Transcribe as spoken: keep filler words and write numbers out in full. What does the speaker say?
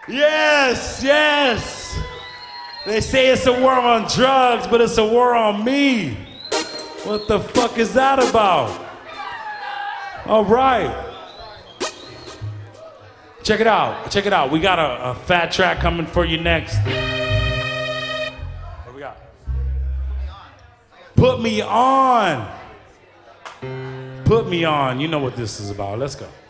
Yes, yes. They say it's a war on drugs, but it's a war on me. What the fuck is that about? All right. Check it out. Check it out. We got a, a fat track coming for you next. What do we got? Put me on. Put me on. You know what this is about. Let's go.